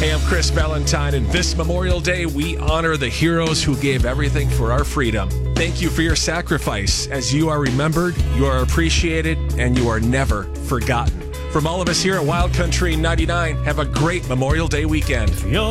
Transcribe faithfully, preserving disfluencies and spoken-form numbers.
Hey, I'm Chris Valentine, and this Memorial Day, we honor the heroes who gave everything for our freedom. Thank you for your sacrifice. As you are remembered, you are appreciated, and you are never forgotten. From all of us here at Wild Country ninety-nine, have a great Memorial Day weekend.